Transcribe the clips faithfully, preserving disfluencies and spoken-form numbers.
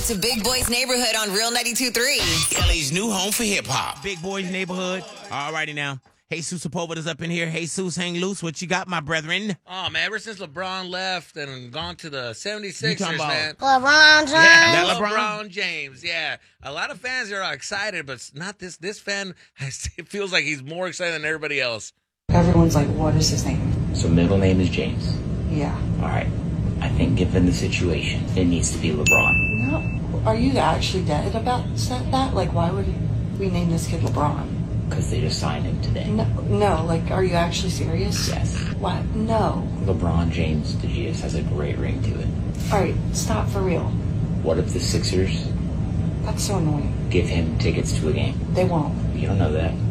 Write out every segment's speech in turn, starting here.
back to Big Boy's Neighborhood on Real ninety-two point three. L A's new home for hip-hop. Big Boy's Neighborhood. All righty now. Jesus Sepulveda's up in here. Jesus, hang loose. What you got, my brethren? Oh, man, ever since LeBron left and gone to the seventy-sixers, about man. LeBron James. Yeah, That LeBron? LeBron? James, yeah. A lot of fans are excited, but not this. This fan, it feels like he's more excited than everybody else. Everyone's like, what is his name? So middle name is James. Yeah. All right. I think given the situation, it needs to be LeBron. No. Are you actually dead about that? Like, why would we name this kid LeBron? Because they just signed him today. No, no. Like, are you actually serious? Yes. What? No. LeBron James DeGeus has a great ring to it. All right, stop for real. What if the Sixers That's so annoying. give him tickets to a game? They won't. You don't know that.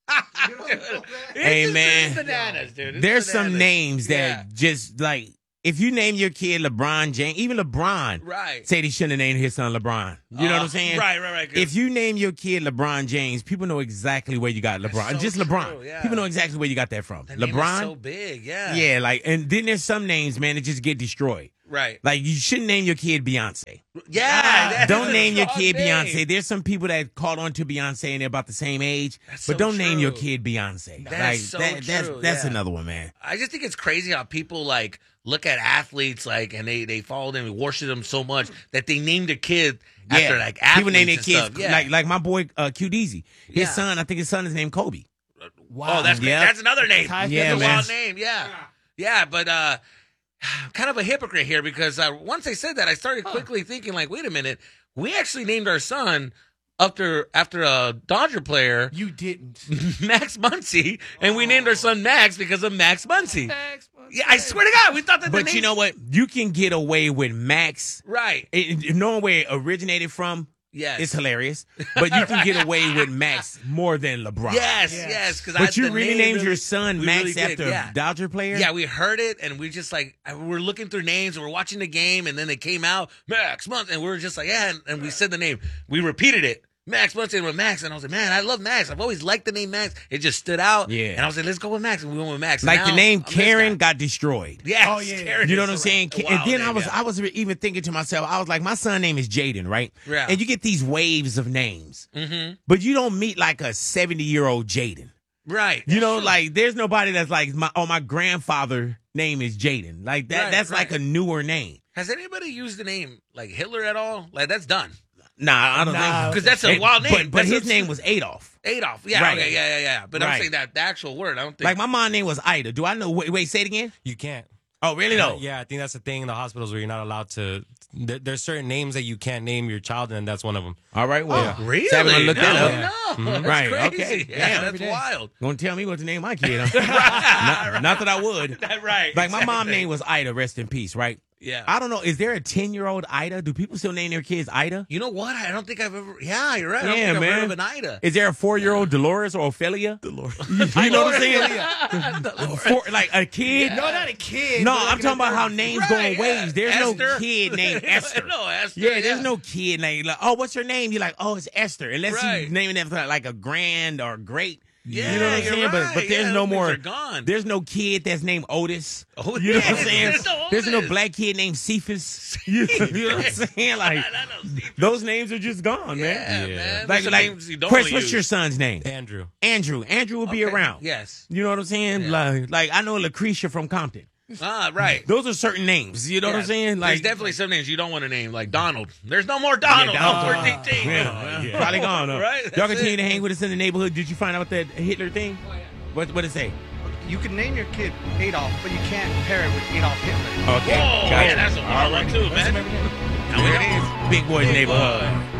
Hey, It's man. bananas, dude. It's There's some bananas. names that Yeah. just like, if you name your kid LeBron James, even LeBron Right. said he shouldn't have named his son LeBron. You know Uh, what I'm saying? Right, right, right. If you name your kid LeBron James, people know exactly where you got LeBron. so Just true, LeBron. yeah. People know exactly where you got that from. the name LeBron. is so big, yeah. Yeah, like, and then there's some names, man, that just get destroyed. Right. Like, you shouldn't name your kid Beyonce. Yeah. that is Don't a name your strong kid name. Beyonce. There's some people that caught on to Beyonce and they're about the same age, That's but so don't name your true. kid Beyonce. That's like, so that, that's true, that's yeah. another one, man. I just think it's crazy how people like look at athletes like and they they follow them and worship them so much that they named their kid after like athletes. people name their and kids stuff. Yeah. like like my boy uh, Q Deezy. His Yeah. son, I think his son is named Kobe. Oh, that's Yeah. that's another name. Yeah, that's a man. wild name. Yeah, yeah, but uh, kind of a hypocrite here because uh, once I said that, I started quickly thinking like, wait a minute, we actually named our son after after a Dodger player, You didn't. Max Muncy, and we named our son Max because of Max Muncy. Yeah, I swear to God, we thought that. the But name- you know what? You can get away with Max. right? It, it- knowing where it originated from, Yes, it's hilarious. But you can get away with Max more than LeBron. yes, Yes. yes. Because But you really named your son we Max really did, after yeah. a Dodger player? Yeah, we heard it, and we just like we're looking through names, and we're watching the game, and then it came out Max Muncy, and we were just like, yeah, and, and we said the name, we repeated it, Max Muncy, and with Max, and I was like, man, I love Max. I've always liked the name Max. It just stood out, Yeah. And I was like, let's go with Max, and we went with Max. Like And the now, name I'm this Karen guy. got destroyed. Yes, Oh, yeah. Karen You know is what I'm a- saying? a And wild then name, I was yeah. I was even thinking to myself, I was like, my son name is Jaden, right? Yeah. And you get these waves of names, Mhm. but you don't meet like a seventy year old Jaden. right. You know, like there's nobody that's like my oh my grandfather name is Jaden. Like that Right, that's like right. a newer name. Has anybody used the name like Hitler at all? Like that's done Nah, I don't Nah. think because that's a And- wild name. But, but That's his a- name was Adolf. Adolf. Yeah, Right. okay, yeah, yeah, yeah. But I'm Right. saying that the actual word, I don't think. Like my mom name was Ida. Do I know? Wait, wait say it again. You can't. Oh, really? Uh, No. yeah, I think that's the thing in the hospitals where you're not allowed to. There, there's certain names that you can't name your child, and that's one of them. All right. Well, Yeah. really? So I'm gonna look no, that up. no, that's Right, crazy. okay. Yeah, Damn. that's wild. Gonna tell me what to name my kid. Huh? not, not that I would. right. Like my mom exactly. name was Ida. Rest in peace. Right. Yeah. I don't know. Is there a ten year old Ida? Do people still name their kids Ida? You know what? I don't think I've ever. Yeah, you're right. I don't Yeah, think I've man. heard of an Ida. Is there a four year old Dolores or Ophelia? Dolores. You know what I'm saying? For, like a kid. No, not a kid. No, but like I'm talking about how names go in Right, waves. yeah. There's Esther. no kid named Esther. no, Esther. Yeah, there's no kid named like, oh, what's your name? You're like, oh, it's Esther. Unless Right. you naming it after like a grand or great. Yeah, you know what I'm you're saying? But but right. there's Yeah, no those more. things are gone. There's no kid that's named Otis. Oh, You know what I'm yeah, saying? there's no There's no Otis. black kid named Cephas. You, you know what I'm saying? Like I know, Steve. those names are just gone, Yeah, man. man. Like There's some like names you don't Chris, really what's use. your son's name? Andrew. Andrew. Andrew will be Okay. around. Yes. You know what I'm saying? Yeah. Like like I know Lucretia from Compton. Ah, right. Those are certain names. You know what I'm Yeah. saying? Like There's definitely some names you don't want to name, like Donald. There's no more Donald. Donald. Or D T. Yeah, yeah. Probably gone. Huh? Right? Y'all That's continue it. to hang with us in the neighborhood. Did you find out that Hitler thing? What what did it say? You can name your kid Adolf, but you can't pair it with Adolf Hitler. Okay, Whoa, gotcha. man, that's a wild one too, man. There it is. Big Boy's neighborhood.